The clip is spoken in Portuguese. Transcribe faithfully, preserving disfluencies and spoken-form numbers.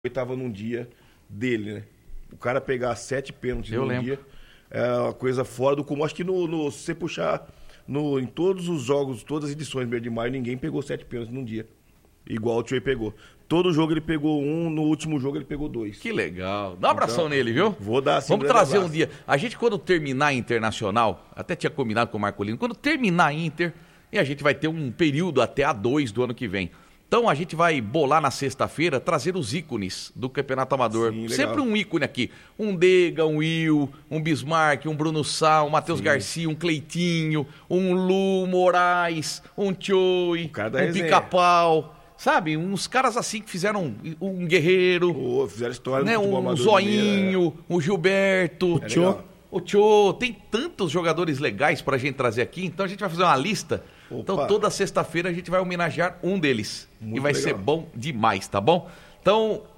Estava num dia dele, né? O cara pegar sete pênaltis Eu num lembro. dia é uma coisa fora do comum. Acho que no, no, se você puxar no, em todos os jogos, todas as edições do mês de maio, ninguém pegou sete pênaltis num dia. Igual o Tchê pegou. Todo jogo ele pegou um, no último jogo ele pegou dois. Que legal. Dá um abração Então, nele, viu? Vou dar assim. Vamos trazer um dia. A gente, quando terminar a Internacional, até tinha combinado com o Marcolino, quando terminar a Inter, e a gente vai ter um período até a dois do ano que vem. Então a gente vai bolar na sexta-feira, trazer os ícones do Campeonato Amador. Sim, sempre um ícone aqui. Um Dega, um Will, um Bismarck, um Bruno Sá, um Matheus Garcia, um Cleitinho, um Lu Moraes, um Choi, um Pica-Pau. Sabe? Uns caras assim que fizeram um Guerreiro. Oh, fizeram história né? no Um Zoinho, é. um Gilberto. O Tchô. O Tchô. Tem tantos jogadores legais pra gente trazer aqui. Então a gente vai fazer uma lista. Opa. Então toda sexta-feira a gente vai homenagear um deles. Muito e vai legal. ser bom demais, tá bom? Então